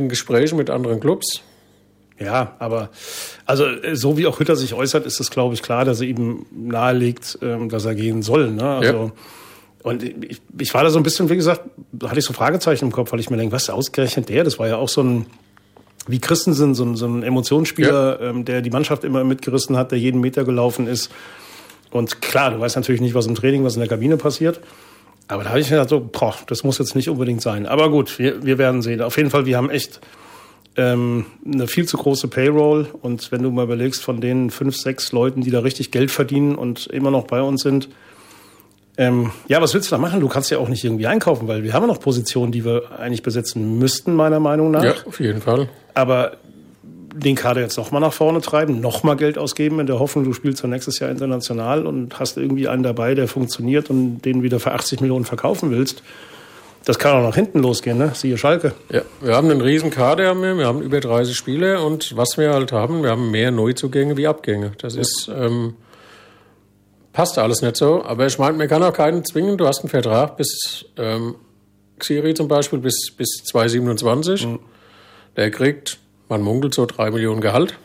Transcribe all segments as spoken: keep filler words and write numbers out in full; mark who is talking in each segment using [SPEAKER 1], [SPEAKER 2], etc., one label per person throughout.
[SPEAKER 1] in Gesprächen mit anderen Clubs.
[SPEAKER 2] Ja, aber also so wie auch Hütter sich äußert, ist es, glaube ich, klar, dass er ihm nahelegt, dass er gehen soll. Ne? Also, ja. Und ich, ich war da so ein bisschen, wie gesagt, da hatte ich so Fragezeichen im Kopf, weil ich mir denke, was ausgerechnet der? Das war ja auch so ein, wie Christensen, so ein, so ein Emotionsspieler, ja. der die Mannschaft immer mitgerissen hat, der jeden Meter gelaufen ist. Und klar, du weißt natürlich nicht, was im Training, was in der Kabine passiert. Aber da habe ich mir gedacht, so, boah, das muss jetzt nicht unbedingt sein. Aber gut, wir, wir werden sehen. Auf jeden Fall, wir haben echt ähm, eine viel zu große Payroll. Und wenn du mal überlegst, von den fünf, sechs Leuten, die da richtig Geld verdienen und immer noch bei uns sind, ähm, ja, was willst du da machen? Du kannst ja auch nicht irgendwie einkaufen, weil wir haben ja noch Positionen, die wir eigentlich besetzen müssten, meiner Meinung nach.
[SPEAKER 1] Ja, auf jeden Fall.
[SPEAKER 2] Aber den Kader jetzt noch mal nach vorne treiben, noch mal Geld ausgeben, in der Hoffnung, du spielst dann nächstes Jahr international und hast irgendwie einen dabei, der funktioniert und den wieder für achtzig Millionen verkaufen willst. Das kann auch nach hinten losgehen, ne? Siehe Schalke.
[SPEAKER 1] Ja, wir haben einen riesen Kader, wir haben über dreißig Spieler und was wir halt haben, wir haben mehr Neuzugänge wie Abgänge. Das ist, ähm, passt alles nicht so, aber ich meine, man kann auch keinen zwingen. Du hast einen Vertrag bis, ähm, Xiri zum Beispiel, bis, bis zwanzig siebenundzwanzig. Mhm. Der kriegt, man munkelt so drei Millionen Gehalt.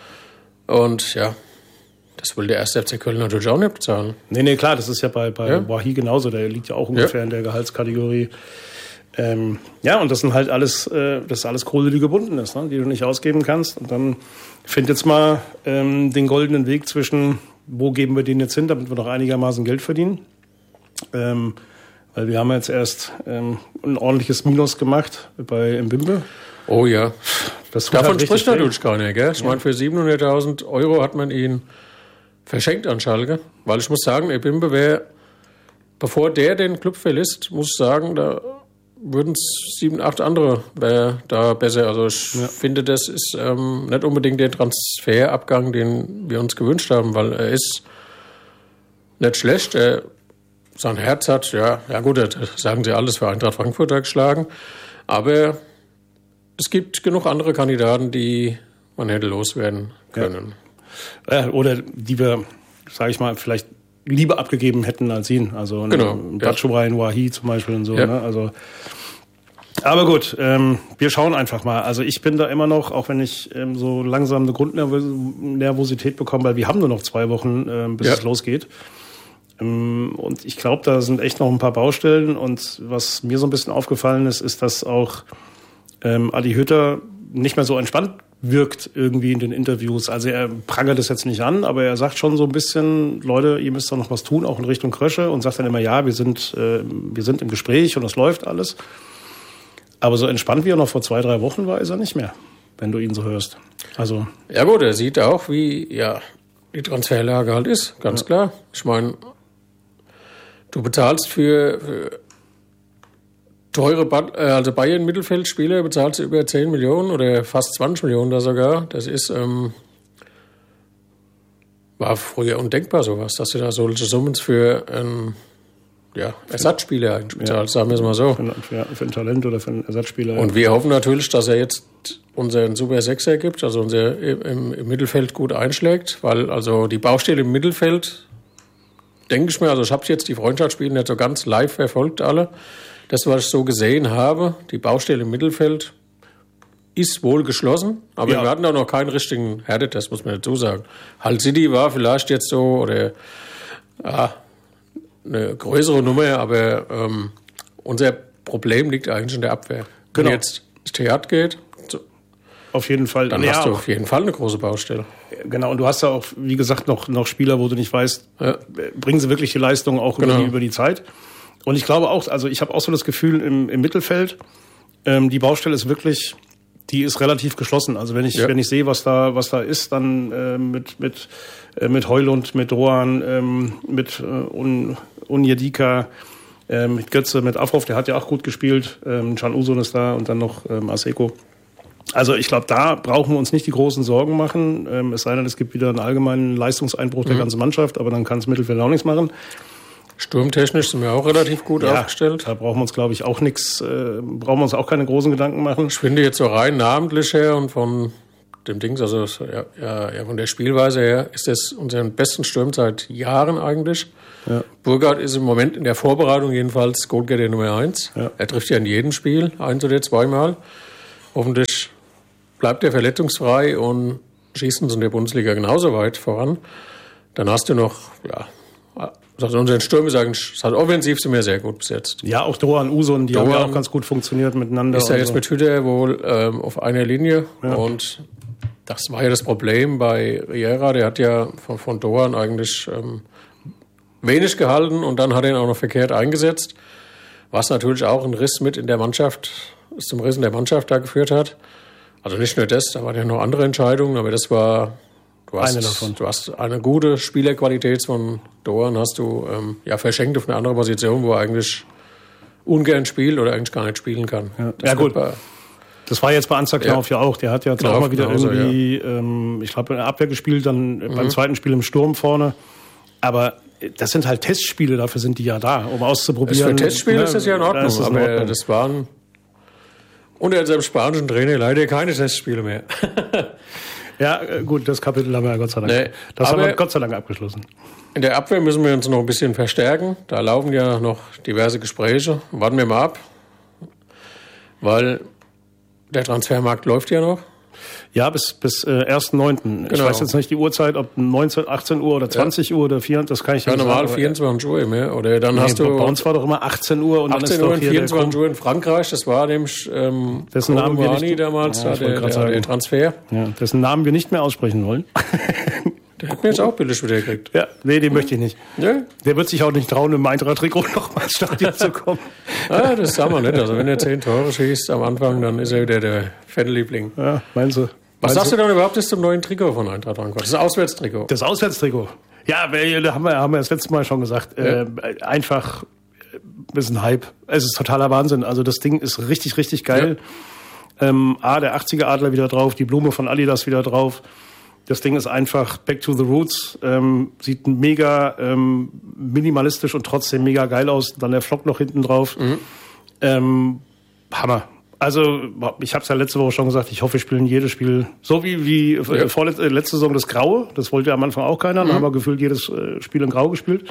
[SPEAKER 1] Und ja, das will der erste F C Köln natürlich auch nicht bezahlen.
[SPEAKER 2] Nee, nee, klar, das ist ja bei, bei ja. Wahi genauso. Der liegt ja auch ungefähr ja. in der Gehaltskategorie. Ähm, ja, und das sind halt alles, äh, das ist alles Kohle, die gebunden ist, ne? Die du nicht ausgeben kannst. Und dann find jetzt mal ähm, den goldenen Weg zwischen, wo geben wir den jetzt hin, damit wir noch einigermaßen Geld verdienen. Ähm, weil wir haben jetzt erst ähm, ein ordentliches Minus gemacht bei Mbimbe.
[SPEAKER 1] Oh ja,
[SPEAKER 2] das
[SPEAKER 1] davon
[SPEAKER 2] halt
[SPEAKER 1] spricht natürlich keiner, gell? Ich ja. meine, für siebenhunderttausend Euro hat man ihn verschenkt an Schalke. Weil ich muss sagen, Mbimbe wäre, bevor der den Club verlässt, muss ich sagen, da würden es sieben, acht andere wäre da besser. Also ich ja. finde, das ist ähm, nicht unbedingt der Transferabgang, den wir uns gewünscht haben, weil er ist nicht schlecht. Er, sein Herz hat, ja, ja gut, das sagen sie alles, für Eintracht Frankfurt geschlagen. Aber es gibt genug andere Kandidaten, die man hätte loswerden können.
[SPEAKER 2] Ja. Ja, oder die wir, sage ich mal, vielleicht lieber abgegeben hätten als ihn. Also
[SPEAKER 1] genau,
[SPEAKER 2] Batshuayi, ja. Wahi zum Beispiel und so.
[SPEAKER 1] Ja.
[SPEAKER 2] Ne? Also, aber gut, ähm, wir schauen einfach mal. Also ich bin da immer noch, auch wenn ich ähm, so langsam eine Grundnervosität bekomme, weil wir haben nur noch zwei Wochen, ähm, bis ja. es losgeht. Ähm, und ich glaube, da sind echt noch ein paar Baustellen. Und was mir so ein bisschen aufgefallen ist, ist, dass auch ähm, Adi Hütter nicht mehr so entspannt wirkt irgendwie in den Interviews. Also er prangert das jetzt nicht an, aber er sagt schon so ein bisschen, Leute, ihr müsst doch noch was tun, auch in Richtung Krösche, und sagt dann immer, ja, wir sind, äh, wir sind im Gespräch und es läuft alles. Aber so entspannt wie er noch vor zwei, drei Wochen war, ist er nicht mehr, wenn du ihn so hörst. Also
[SPEAKER 1] ja gut, er sieht auch, wie ja die Transferlage halt ist, ganz ja. klar. Ich meine, du bezahlst für, für teure ba- also Bayern-Mittelfeldspieler bezahlst du über zehn Millionen oder fast zwanzig Millionen da sogar. Das ist ähm, war früher undenkbar sowas, dass du da solche Summen für ähm, ja, Ersatzspieler eigentlich bezahlst, ja. sagen wir es mal so.
[SPEAKER 2] Für, für, für ein Talent oder für einen Ersatzspieler.
[SPEAKER 1] Und wir hoffen natürlich, dass er jetzt unseren Super Sechser gibt, also unser im, im Mittelfeld gut einschlägt, weil also die Baustelle im Mittelfeld, denke ich mir, also ich habe jetzt die Freundschaftsspiele nicht so ganz live verfolgt alle. Das, was ich so gesehen habe, die Baustelle im Mittelfeld ist wohl geschlossen, aber ja. wir hatten auch noch keinen richtigen Härtetest, muss man dazu sagen. Hull City war vielleicht jetzt so oder ja, eine größere Nummer, aber ähm, unser Problem liegt eigentlich in der Abwehr.
[SPEAKER 2] Genau.
[SPEAKER 1] Wenn jetzt das Theater geht, so,
[SPEAKER 2] auf jeden Fall.
[SPEAKER 1] dann
[SPEAKER 2] ja,
[SPEAKER 1] hast du auf jeden Fall eine große Baustelle.
[SPEAKER 2] Genau, und du hast ja auch, wie gesagt, noch, noch Spieler, wo du nicht weißt, ja. bringen sie wirklich die Leistung auch genau. über, die, über die Zeit. Und ich glaube auch, also ich habe auch so das Gefühl im, im Mittelfeld, ähm, die Baustelle ist wirklich, die ist relativ geschlossen. Also wenn ich ja. wenn ich sehe, was da was da ist, dann äh, mit mit äh, mit Højlund, mit Rohan, ähm, mit äh, Un, Onyedika, äh, mit Götze, mit Afrov, der hat ja auch gut gespielt. Ähm, Can Uzun ist da und dann noch ähm, Aseko. Also ich glaube, da brauchen wir uns nicht die großen Sorgen machen. Ähm, es sei denn, es gibt wieder einen allgemeinen Leistungseinbruch der mhm. ganzen Mannschaft, aber dann kann das Mittelfeld auch nichts machen.
[SPEAKER 1] Sturmtechnisch sind wir auch relativ gut
[SPEAKER 2] ja,
[SPEAKER 1] aufgestellt.
[SPEAKER 2] Da brauchen wir uns, glaube ich, auch nichts, äh, brauchen wir uns auch keine großen Gedanken machen.
[SPEAKER 1] Ich finde jetzt so rein namentlich her und von dem Dings, also ja, ja, ja, von der Spielweise her, ist das unseren besten Sturm seit Jahren eigentlich. Ja. Burkhardt ist im Moment in der Vorbereitung jedenfalls Goalgetter Nummer eins. Ja. Er trifft ja in jedem Spiel, eins oder zweimal. hoffentlich bleibt er verletzungsfrei und schießen sie in der Bundesliga genauso weit voran. Dann hast du noch, ja, also unser Sturm ist eigentlich, das hat offensiv sind wir sehr gut besetzt.
[SPEAKER 2] Ja, auch Doan, Usun, die Doan haben ja auch ganz gut funktioniert miteinander.
[SPEAKER 1] Ist ja jetzt
[SPEAKER 2] so.
[SPEAKER 1] mit Hütter wohl ähm, auf einer Linie. Ja. Und das war ja das Problem bei Riera. Der hat ja von, von Doan eigentlich ähm, wenig gehalten und dann hat er ihn auch noch verkehrt eingesetzt. Was natürlich auch ein Riss mit in der Mannschaft, zum Riss in der Mannschaft da geführt hat. Also nicht nur das, da waren ja noch andere Entscheidungen, aber das war... Du hast,
[SPEAKER 2] eine davon.
[SPEAKER 1] Du hast eine gute Spielerqualität von Doan, hast du ähm, ja verschenkt auf eine andere Position, wo er eigentlich ungern spielt oder eigentlich gar nicht spielen kann.
[SPEAKER 2] Ja, ja gut. Bei, das war jetzt bei Ansgar Knauf ja. ja auch. Der hat ja jetzt auch mal wieder genauso, irgendwie, ja. ähm, ich glaube, in der Abwehr gespielt, dann mhm. beim zweiten Spiel im Sturm vorne. Aber das sind halt Testspiele, dafür sind die ja da, um auszuprobieren.
[SPEAKER 1] Für Testspiele ja, ist das ja in Ordnung, das aber in Ordnung. Das waren unter seinem spanischen Trainer leider keine Testspiele mehr.
[SPEAKER 2] Ja, gut, das Kapitel haben wir ja Gott sei Dank. Nee, das haben wir Gott sei Dank abgeschlossen.
[SPEAKER 1] In der Abwehr müssen wir uns noch ein bisschen verstärken. Da laufen ja noch diverse Gespräche. Warten wir mal ab. Weil der Transfermarkt läuft ja noch.
[SPEAKER 2] Ja, bis, bis äh, ersten neunten Genau. Ich weiß jetzt nicht die Uhrzeit, ob neunzehn, achtzehn Uhr oder zwanzig ja. Uhr oder vier, das kann ich
[SPEAKER 1] ja
[SPEAKER 2] nicht
[SPEAKER 1] sagen. Ja, normal vierundzwanzig Uhr mehr. Oder dann nee, hast du.
[SPEAKER 2] Bei uns war doch immer achtzehn Uhr und
[SPEAKER 1] achtzehn
[SPEAKER 2] dann ist
[SPEAKER 1] Uhr und vierundzwanzig Uhr in Frankreich. Das war nämlich ähm,
[SPEAKER 2] dessen Namen wir nicht,
[SPEAKER 1] damals, ja, der, der, der Transfer.
[SPEAKER 2] Ja, dessen Namen wir nicht mehr aussprechen wollen.
[SPEAKER 1] Der hat mir jetzt auch billig wieder gekriegt.
[SPEAKER 2] Ja, nee, den möchte ich nicht.
[SPEAKER 1] Ja?
[SPEAKER 2] Der wird sich auch nicht trauen, im Eintracht-Trikot nochmal ins Stadion zu kommen.
[SPEAKER 1] Ah, das sagen wir nicht. Also wenn er zehn Tore schießt am Anfang, dann ist er wieder der Fanliebling.
[SPEAKER 2] Ja, meinst du?
[SPEAKER 1] Was sagst du dann überhaupt ist zum neuen Trikot von Eintracht Frankfurt? Das Auswärtstrikot.
[SPEAKER 2] Das Auswärtstrikot. Ja, da haben wir, haben wir das letzte Mal schon gesagt. Ja. Äh, einfach ein bisschen Hype. Es ist totaler Wahnsinn. Also das Ding ist richtig, richtig geil. Ja. Ähm, A, der achtziger Adler wieder drauf, die Blume von Adidas wieder drauf. Das Ding ist einfach back to the roots. Ähm, sieht mega ähm, minimalistisch und trotzdem mega geil aus. Dann der Flock noch hinten drauf. Mhm. Ähm, Hammer. Also, ich habe es ja letzte Woche schon gesagt, ich hoffe, wir spielen jedes Spiel so wie, wie ja. vorletzte letzte Saison das Graue. Das wollte ja am Anfang auch keiner. Mhm. Dann haben wir gefühlt jedes äh, Spiel in Grau gespielt.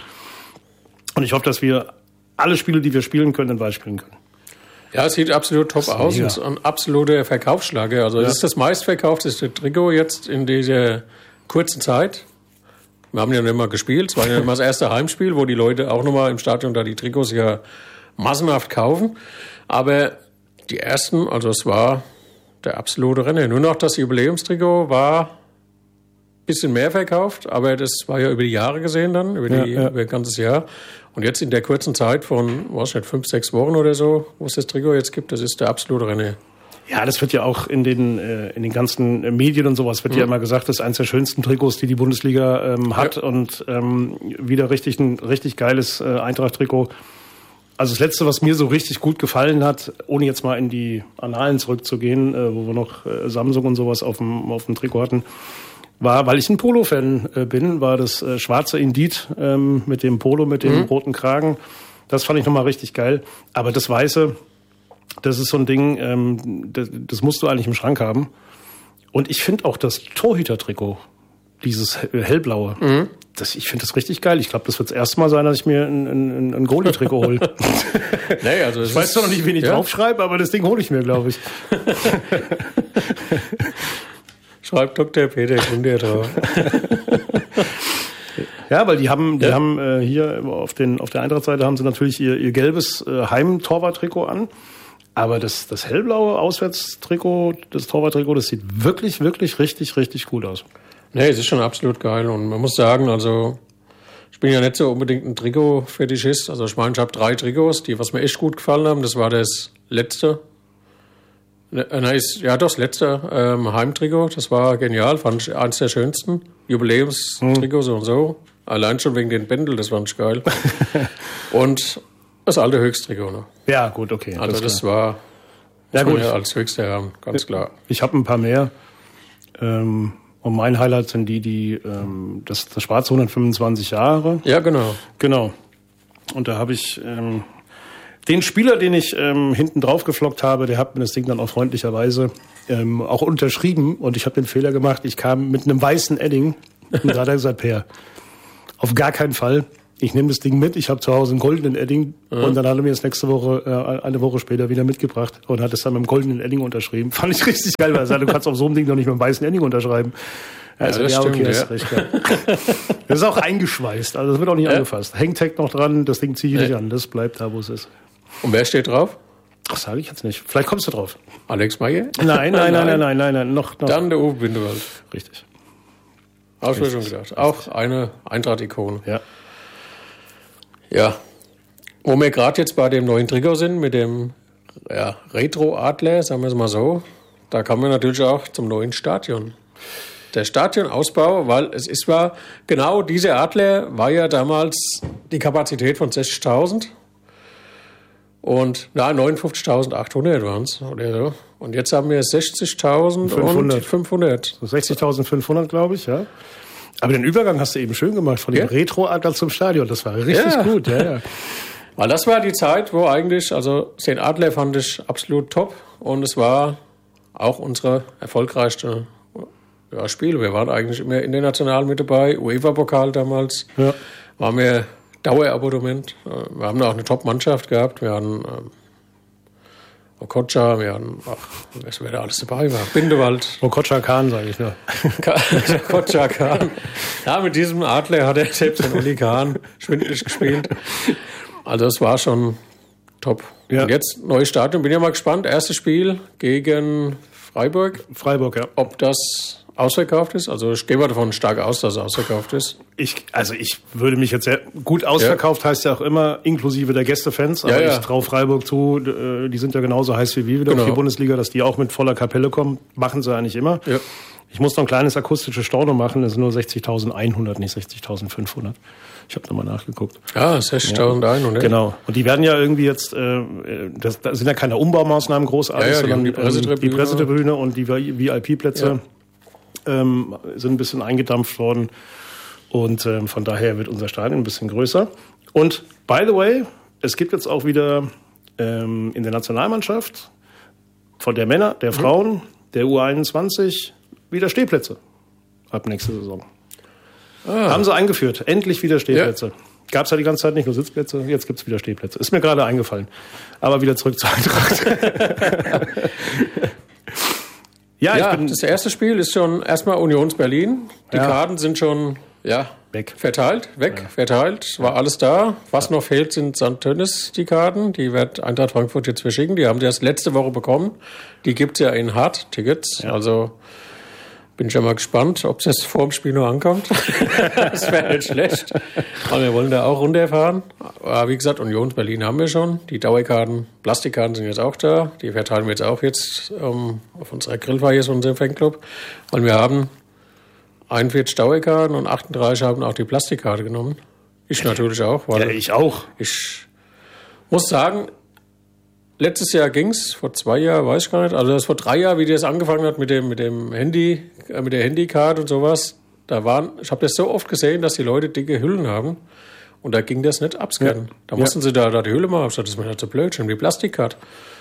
[SPEAKER 2] Und ich hoffe, dass wir alle Spiele, die wir spielen können, in Weiß spielen können.
[SPEAKER 1] Ja, es sieht absolut top aus. Es ist ein absoluter Verkaufsschlager. Also, es ja. ist das meistverkaufteste Trikot jetzt in dieser kurzen Zeit. Wir haben ja nicht mal gespielt. Es war ja immer das erste Heimspiel, wo die Leute auch nochmal im Stadion da die Trikots ja massenhaft kaufen. Aber die ersten, also es war der absolute Renner. Nur noch das Jubiläumstrikot war ein bisschen mehr verkauft, aber das war ja über die Jahre gesehen dann, über, die, ja, ja. über ein ganzes Jahr. Und jetzt in der kurzen Zeit von, was nicht, fünf, sechs Wochen oder so, wo es das Trikot jetzt gibt, das ist der absolute Renner.
[SPEAKER 2] Ja, das wird ja auch in den äh, in den ganzen Medien und sowas wird mhm. ja immer gesagt, das ist eines der schönsten Trikots, die die Bundesliga ähm, hat ja. und ähm, wieder richtig ein richtig geiles äh, Eintracht-Trikot. Also das Letzte, was mir so richtig gut gefallen hat, ohne jetzt mal in die Annalen zurückzugehen, äh, wo wir noch äh, Samsung und sowas auf dem auf dem Trikot hatten, war, weil ich ein Polo-Fan äh, bin, war das äh, schwarze Indeed ähm, mit dem Polo, mit dem mhm. roten Kragen. Das fand ich nochmal richtig geil. Aber das Weiße, das ist so ein Ding, ähm, das, das musst du eigentlich im Schrank haben. Und ich finde auch das Torhüter-Trikot, dieses hellblaue, mhm. das, ich finde das richtig geil. Ich glaube, das wird das erste Mal sein, dass ich mir ein, ein, ein Goalie-Trikot hole.
[SPEAKER 1] Nee, also
[SPEAKER 2] ich weiß zwar noch nicht, wen ich ja? draufschreibe, aber das Ding hole ich mir, glaube ich.
[SPEAKER 1] Schreibt Doktor Peter Kunde drauf.
[SPEAKER 2] Ja, weil die haben, die ja. haben äh, hier auf den auf der Eintracht-Seite haben sie natürlich ihr, ihr gelbes äh, Heim-Torwart-Trikot an. Aber das, das hellblaue Auswärtstrikot, das Torwarttrikot, das sieht wirklich, wirklich richtig, richtig gut aus.
[SPEAKER 1] Nee, es ist schon absolut geil. Und man muss sagen, also ich bin ja nicht so unbedingt ein Trikot-Fetischist. Also ich meine, ich habe drei Trikots, die was mir echt gut gefallen haben. Das war das letzte, nein, ist, ja doch, das letzte ähm, Heimtrikot. Das war genial, fand ich eins der schönsten. Jubiläumstrikot, so und so. Allein schon wegen den Bändel, das fand ich geil. Und das alte Höchsttrikot noch.
[SPEAKER 2] Ja, gut, okay.
[SPEAKER 1] Also das, das war ja gut ja als höchste haben, ganz klar.
[SPEAKER 2] Ich habe ein paar mehr. Ähm, und mein Highlight sind die, die ähm, das, das schwarze hundertfünfundzwanzig Jahre.
[SPEAKER 1] Ja, genau.
[SPEAKER 2] Genau. Und da habe ich ähm, den Spieler, den ich ähm, hinten drauf geflockt habe, der hat mir das Ding dann auch freundlicherweise ähm, auch unterschrieben. Und ich habe den Fehler gemacht. Ich kam mit einem weißen Edding und da hat er gesagt, Per, auf gar keinen Fall. ich nehme das Ding mit, ich habe zu Hause einen goldenen Edding mhm. und dann hat er mir das nächste Woche, äh, eine Woche später wieder mitgebracht und hat es dann mit dem goldenen Edding unterschrieben. Fand ich richtig geil, weil er sagt, du kannst auf so einem Ding doch nicht mit dem weißen Edding unterschreiben. Also, ja, okay, das ist recht geil. Das ist auch eingeschweißt, also das wird auch nicht ja. angefasst. Hangtag noch dran, das Ding ziehe ich ja. nicht an, das bleibt da, wo es ist.
[SPEAKER 1] Und wer steht drauf?
[SPEAKER 2] Das sage ich jetzt nicht. Vielleicht kommst du drauf.
[SPEAKER 1] Alex Meyer?
[SPEAKER 2] Nein, nein, nein, nein, nein, nein, nein. Noch, noch.
[SPEAKER 1] Dann der Uwe Bindewald.
[SPEAKER 2] Richtig.
[SPEAKER 1] Habe ich mir schon gedacht. Auch eine Eintracht-Ikone.
[SPEAKER 2] Ja.
[SPEAKER 1] Ja. Wo wir gerade jetzt bei dem neuen Trikot sind, mit dem ja, Retro-Adler, sagen wir es mal so, da kommen wir natürlich auch zum neuen Stadion. Der Stadionausbau, weil es ist war, genau dieser Adler war ja damals die Kapazität von sechzigtausend und na, neunundfünfzigtausendachthundert waren es oder so. Und jetzt haben wir sechzigtausendfünfhundert.
[SPEAKER 2] sechzigtausendfünfhundert, glaube ich, ja. Aber den Übergang hast du eben schön gemacht, von dem ja? Retro-Adler zum Stadion. Das war richtig
[SPEAKER 1] ja.
[SPEAKER 2] gut, ja, ja.
[SPEAKER 1] Weil das war die Zeit, wo eigentlich, also den Adler fand ich absolut top und es war auch unsere erfolgreichste ja, Spiele. Wir waren eigentlich immer international mit dabei, UEFA-Pokal damals, ja. waren wir Dauerabonnement. Wir haben auch eine Top-Mannschaft gehabt. Wir hatten ähm, Okocha, wir hatten, ach, wer da alles dabei war, Bindewald.
[SPEAKER 2] Okocha Khan, sage ich nur.
[SPEAKER 1] Okocha Khan. Ja, mit diesem Adler hat er selbst den Uli Kahn schwindelig gespielt. Also es war schon top. Ja. Und jetzt neues Stadion, bin ja mal gespannt. Erstes Spiel gegen Freiburg.
[SPEAKER 2] Freiburg, ja.
[SPEAKER 1] Ob das ausverkauft ist? Also ich gehe mal davon stark aus, dass es ausverkauft ist.
[SPEAKER 2] Ich, also ich würde mich jetzt sehr gut ausverkauft, ja. heißt ja auch immer inklusive der Gästefans. Aber ja, ja. ich traue Freiburg zu, die sind ja genauso heiß wie wir wieder genau. auf die Bundesliga, dass die auch mit voller Kapelle kommen. Machen sie eigentlich immer. Ja. Ich muss noch ein kleines akustisches Storno machen, das sind nur sechzigtausendeinhundert, nicht sechzigtausendfünfhundert. Ich habe nochmal nachgeguckt.
[SPEAKER 1] Ja, sechzigtausendeinhundert.
[SPEAKER 2] Ja, genau. Und die werden ja irgendwie jetzt, äh, das, das sind ja keine Umbaumaßnahmen großartig, ja, ja, sondern die Pressetribüne. die Pressetribüne und die V I P-Plätze ja. ähm, sind ein bisschen eingedampft worden. Und ähm, von daher wird unser Stadion ein bisschen größer. Und by the way, es gibt jetzt auch wieder ähm, in der Nationalmannschaft von der Männer, der Frauen, mhm. der U einundzwanzig wieder Stehplätze ab nächste Saison. Ah. Haben sie eingeführt. Endlich wieder Stehplätze. Ja. Gab es ja die ganze Zeit nicht nur Sitzplätze, jetzt gibt es wieder Stehplätze. Ist mir gerade eingefallen. Aber wieder zurück zur Eintracht.
[SPEAKER 1] ja, ja ich bin das erste Spiel ist schon erstmal Unions Berlin. Die ja. Karten sind schon ja,
[SPEAKER 2] weg.
[SPEAKER 1] verteilt, weg, ja. verteilt. War alles da. Was ja. noch fehlt, sind Sankt Tönnies, die Karten. Die wird Eintracht Frankfurt jetzt verschicken. Die haben die erst letzte Woche bekommen. Die gibt es ja in Hard-Tickets. Ja. Also bin schon mal gespannt, ob es jetzt vor dem Spiel nur ankommt. Das wäre nicht schlecht. Aber wir wollen da auch runterfahren. Aber wie gesagt, Unions Berlin haben wir schon. Die Dauerkarten, Plastikkarten sind jetzt auch da. Die verteilen wir jetzt auch jetzt um, auf unserer Grillfeier von unserem Fanclub. Weil wir haben einundvierzig Dauerkarten und achtunddreißig haben auch die Plastikkarte genommen. Ich natürlich auch. Weil
[SPEAKER 2] ja, ich auch.
[SPEAKER 1] Ich muss sagen, letztes Jahr ging's, vor zwei Jahren, weiß ich gar nicht. Also das vor drei Jahren, wie das angefangen hat mit dem mit dem Handy, äh, mit der Handycard und sowas. Da waren, ich habe das so oft gesehen, dass die Leute dicke Hüllen haben und da ging das nicht abscannen. Ja. Da mussten ja. sie da, da die Hülle machen. Ich dachte, das ist mir nicht so blöd, schon die Plastikkarte.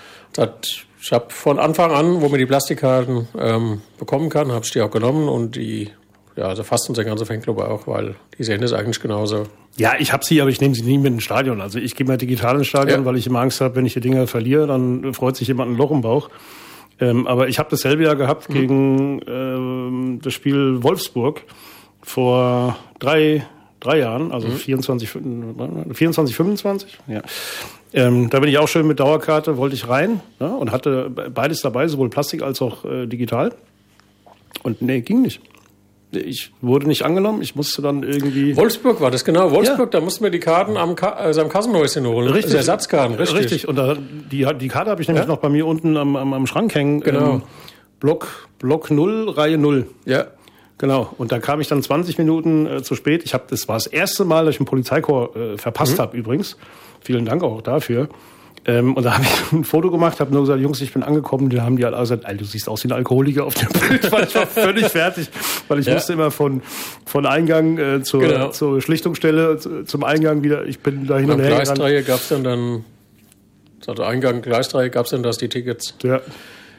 [SPEAKER 1] Ich habe von Anfang an, wo man die Plastikkarten ähm, bekommen kann, habe ich die auch genommen und die, ja, also fast unser ganzer Fanclub auch, weil die sehen das eigentlich genauso.
[SPEAKER 2] Ja, ich habe sie, aber ich nehme sie nie mit ins Stadion. Also ich gehe mal digital ins Stadion, ja. weil ich immer Angst habe, wenn ich die Dinger verliere, dann freut sich jemand ein Loch im Bauch. Ähm, aber ich habe dasselbe Jahr gehabt mhm. gegen ähm, das Spiel Wolfsburg vor drei, drei Jahren, also mhm. vierundzwanzig, vierundzwanzig, fünfundzwanzig. Ja. Ähm, da bin ich auch schön mit Dauerkarte, wollte ich rein, ne, und hatte beides dabei, sowohl Plastik als auch äh, digital. Und nee, ging nicht. Ich wurde nicht angenommen, ich musste dann irgendwie...
[SPEAKER 1] Wolfsburg war das, genau. Wolfsburg, ja. Da mussten wir die Karten am, Ka- also am Kassenhäuschen holen.
[SPEAKER 2] Richtig.
[SPEAKER 1] Also Ersatzkarten, richtig.
[SPEAKER 2] Richtig, und da, die, die Karte habe ich nämlich ja? noch bei mir unten am, am, am Schrank hängen.
[SPEAKER 1] Genau.
[SPEAKER 2] Ähm, Block, Block null, Reihe null.
[SPEAKER 1] Ja.
[SPEAKER 2] Genau, und da kam ich dann zwanzig Minuten äh, zu spät. Ich hab, das war das erste Mal, dass ich einen Polizeikorps äh, verpasst mhm. habe übrigens. Vielen Dank auch dafür. Ähm, und da habe ich ein Foto gemacht, habe nur gesagt, Jungs, ich bin angekommen. Da haben die alle gesagt, Alter, du siehst aus wie ein Alkoholiker auf dem Bild, weil ich war völlig fertig, weil ich ja. musste immer von von Eingang äh, zur, genau. zur Schlichtungsstelle zu, zum Eingang wieder. Ich bin da hin und her gerannt.
[SPEAKER 1] Gleisdreieck gab's dann dann, also Eingang Gleisdreieck gab's dann das die Tickets.
[SPEAKER 2] Ja.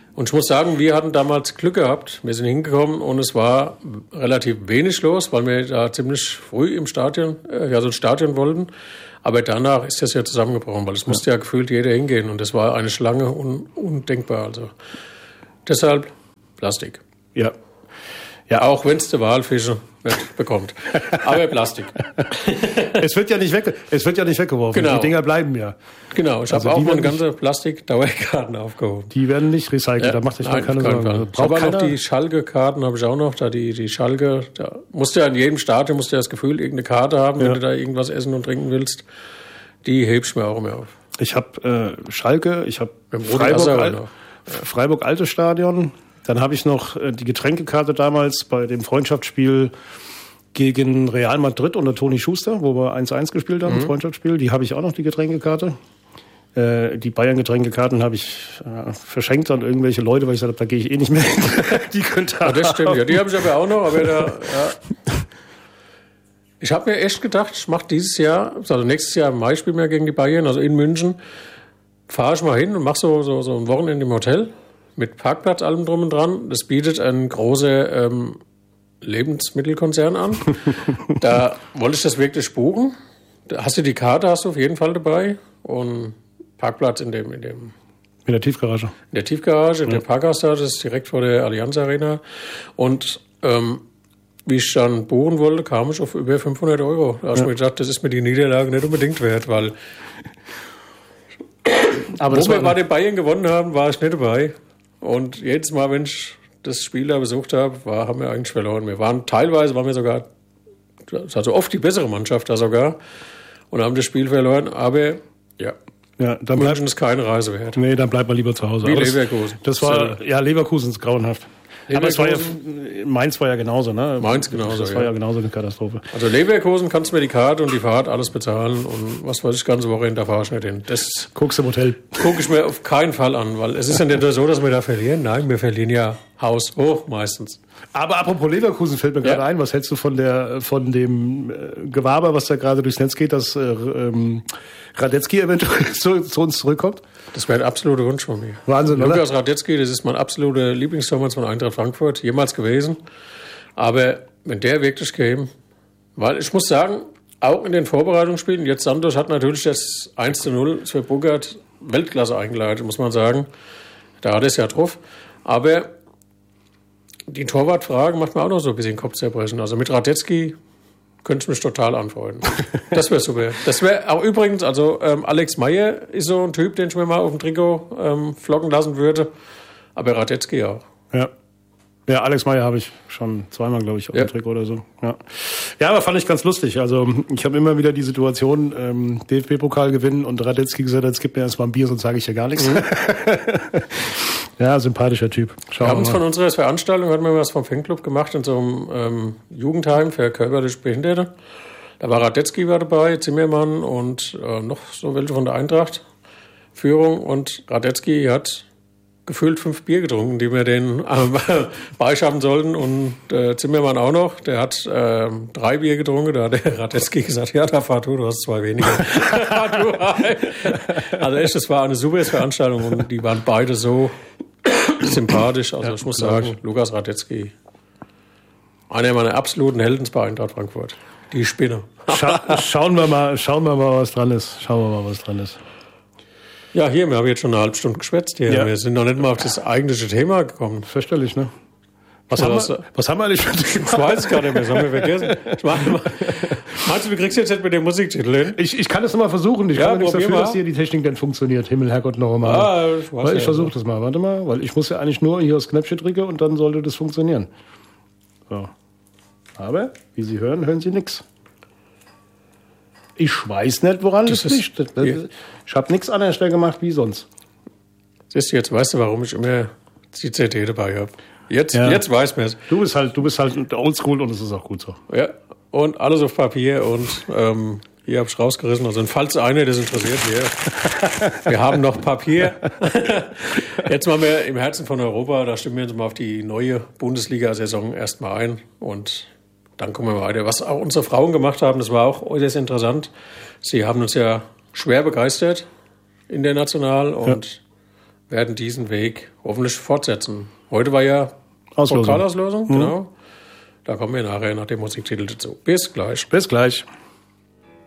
[SPEAKER 1] Und ich muss sagen, wir hatten damals Glück gehabt. Wir sind hingekommen und es war relativ wenig los, weil wir da ziemlich früh im Stadion, äh, ja, so ein Stadion wollten. Aber danach ist das ja zusammengebrochen, weil es ja. musste ja gefühlt jeder hingehen und das war eine Schlange un, undenkbar. Also deshalb Plastik.
[SPEAKER 2] Ja.
[SPEAKER 1] Ja, auch wenn es der Walfische bekommt. Aber Plastik.
[SPEAKER 2] Es wird ja nicht weg, es wird ja nicht weggeworfen.
[SPEAKER 1] Genau.
[SPEAKER 2] Die Dinger bleiben ja.
[SPEAKER 1] Genau, ich also habe auch meine ganze Plastik-Dauerkarten aufgehoben.
[SPEAKER 2] Die werden nicht recycelt, ja. Da macht sich doch keine Sorgen.
[SPEAKER 1] Ich habe auch noch die Schalke-Karten, habe ich auch noch. Da die, die Schalke, da musst du ja in jedem Stadion musst du ja das Gefühl, irgendeine Karte haben, ja. wenn du da irgendwas essen und trinken willst. Die hebst du mir auch immer auf.
[SPEAKER 2] Ich habe äh, Schalke, ich habe Freiburg, Al- ja. Freiburg Altes Stadion. Dann habe ich noch die Getränkekarte damals bei dem Freundschaftsspiel gegen Real Madrid unter Toni Schuster, wo wir eins eins gespielt haben, mhm. Freundschaftsspiel. Die habe ich auch noch, die Getränkekarte. Äh, die Bayern-Getränkekkarten habe ich äh, verschenkt an irgendwelche Leute, weil ich gesagt habe, da gehe ich eh nicht mehr hin. Die könnt ihr
[SPEAKER 1] ja, das stimmt, ja. Die habe ich aber auch noch. Aber da, ja. Ich habe mir echt gedacht, ich mache dieses Jahr, also nächstes Jahr im Mai spielen wir gegen die Bayern, also in München, fahre ich mal hin und mache so, so, so ein Wochenende im Hotel. Mit Parkplatz, allem drum und dran. Das bietet ein großer ähm, Lebensmittelkonzern an. Da wollte ich das wirklich buchen. Da hast du die Karte, hast du auf jeden Fall dabei. Und Parkplatz in dem... In, dem,
[SPEAKER 2] in der Tiefgarage. In
[SPEAKER 1] der Tiefgarage, in ja. der Parkhaus da, das ist direkt vor der Allianz Arena. Und ähm, wie ich dann buchen wollte, kam ich auf über fünfhundert Euro. Da habe ich ja. mir gedacht, das ist mir die Niederlage nicht unbedingt wert, weil... Aber wo wir bei den Bayern gewonnen haben, war ich nicht dabei. Und jedes Mal, wenn ich das Spiel da besucht habe, war, haben wir eigentlich verloren. Wir waren teilweise, waren wir sogar, also oft die bessere Mannschaft da sogar und haben das Spiel verloren. Aber ja,
[SPEAKER 2] ja dann
[SPEAKER 1] München ist keine Reise wert.
[SPEAKER 2] Nee, dann bleibt man lieber zu Hause.
[SPEAKER 1] Wie Leverkusen.
[SPEAKER 2] Das, das war, ja, Leverkusen ist grauenhaft. Aber es war ja, Mainz war ja genauso, ne?
[SPEAKER 1] Mainz genauso,
[SPEAKER 2] Das war ja, ja genauso eine Katastrophe.
[SPEAKER 1] Also Leverkusen kannst du mir die Karte und die Fahrt alles bezahlen und was weiß ich, ganze Woche hin, da fahre ich nicht hin. Das
[SPEAKER 2] guckst du im Hotel.
[SPEAKER 1] Gucke ich mir auf keinen Fall an, weil es ist ja nicht so, dass wir da verlieren. Nein, wir verlieren ja Haus hoch meistens.
[SPEAKER 2] Aber apropos Leverkusen fällt mir gerade ja. ein, was hältst du von der von dem äh, Gewaber, was da gerade durchs Netz geht, dass äh, ähm, Radetzky eventuell zu, zu uns zurückkommt?
[SPEAKER 1] Das wäre ein absoluter Wunsch von mir.
[SPEAKER 2] Wahnsinn, oder?
[SPEAKER 1] Lukas Radetzky, das ist mein absoluter Lieblingstorwart von Eintracht Frankfurt, jemals gewesen. Aber wenn der wirklich käme, weil ich muss sagen, auch in den Vorbereitungsspielen, jetzt Santos hat natürlich das eins zu null für Burkhardt Weltklasse eingeleitet, muss man sagen. Da hat es ja drauf. Aber die Torwartfrage macht mir auch noch so ein bisschen Kopfzerbrechen. Also mit Radetzky könnte ich mich total anfreunden. Das wäre super. Das wäre auch übrigens, also ähm, Alex Meyer ist so ein Typ, den ich mir mal auf dem Trikot ähm, flocken lassen würde. Aber Radetzky auch.
[SPEAKER 2] Ja. Ja, Alex Meyer habe ich schon zweimal, glaube ich, auf ja. dem Trikot oder so. Ja. ja, aber fand ich ganz lustig. Also ich habe immer wieder die Situation, ähm, D F B-Pokal gewinnen und Radetzky gesagt hat, es gibt mir erstmal ein Bier, sonst sage ich ja gar nichts. Mhm. Ja, sympathischer Typ.
[SPEAKER 1] Schauen wir haben uns von unserer Veranstaltung, hatten wir was vom Fanclub gemacht in so einem ähm, Jugendheim für körperlich Behinderte. Da war Radetzky war dabei, Zimmermann und äh, noch so welche von der Eintracht. Führung und Radetzky hat gefühlt fünf Bier getrunken, die wir den äh, beischaffen sollten und äh, Zimmermann auch noch. Der hat äh, drei Bier getrunken, da hat der Radetzky gesagt, ja, da fahr du, du hast zwei weniger. Also echt, das war eine super Veranstaltung und die waren beide so sympathisch. Also ja, ich muss sagen, ich. Lukas Radetzky, einer meiner absoluten Helden bei Eintracht Frankfurt. Die Spinne.
[SPEAKER 2] Scha- schauen wir mal, schauen wir mal, was dran ist. Schauen wir mal, was dran ist.
[SPEAKER 1] Ja, hier, wir haben jetzt schon eine halbe Stunde geschwätzt hier. Ja. Wir sind noch nicht mal auf das eigentliche Thema gekommen.
[SPEAKER 2] Verständlich, ne? Was, haben wir, was haben wir eigentlich für ein Thema?
[SPEAKER 1] Ich weiß es gar nicht mehr, das haben wir vergessen. Ich meine, meinst du, du kriegst jetzt nicht mit dem Musiktitel hin?
[SPEAKER 2] Ich, ich kann es mal versuchen. Ich ja, kann mir nichts dafür, mal. Dass hier die Technik denn funktioniert. Himmel, Herrgott, noch einmal. Ah, ich weiß weil ich ja versuche das mal. Warte mal, weil ich muss ja eigentlich nur hier das Knöpfchen drücken und dann sollte das funktionieren. So. Aber, wie Sie hören, hören Sie nichts. Ich weiß nicht, woran das liegt. Ich habe nichts an der Stelle gemacht wie sonst.
[SPEAKER 1] Siehst du, jetzt weißt du, warum ich immer die C D dabei habe. Jetzt, ja. jetzt weiß man es.
[SPEAKER 2] Du bist halt, du bist halt oldschool und es ist auch gut so.
[SPEAKER 1] Ja, und alles auf Papier und ähm, hier habe ich rausgerissen. Also falls einer das interessiert hier. Wir haben noch Papier. Jetzt machen wir im Herzen von Europa, da stimmen wir uns mal auf die neue Bundesliga-Saison erstmal ein und dann kommen wir weiter. Was auch unsere Frauen gemacht haben, das war auch äußerst interessant. Sie haben uns ja schwer begeistert international und werden diesen Weg hoffentlich fortsetzen. Heute war ja
[SPEAKER 2] Auslosung.
[SPEAKER 1] Pokalauslosung,
[SPEAKER 2] Mhm.
[SPEAKER 1] genau. Da kommen wir nachher nach dem Musiktitel dazu. Bis gleich.
[SPEAKER 2] Bis gleich.